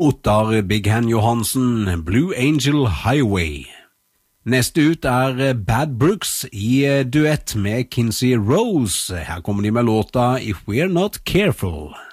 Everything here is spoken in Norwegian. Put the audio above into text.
Ottar Big Hand Johansen, Blue Angel Highway. Neste ut Bad Brooks i duett med Kinsey Rose. Her kommer de med låta If We're Not Careful.